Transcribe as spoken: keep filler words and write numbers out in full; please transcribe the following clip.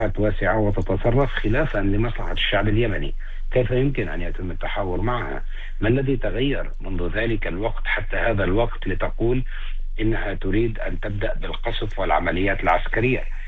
واسعة وتتصرف خلافا لمصلحة الشعب اليمني. كيف يمكن أن يتم التحاور معها؟ ما الذي تغير منذ ذلك الوقت حتى هذا الوقت لتقول إنها تريد أن تبدأ بالقصف والعمليات العسكرية؟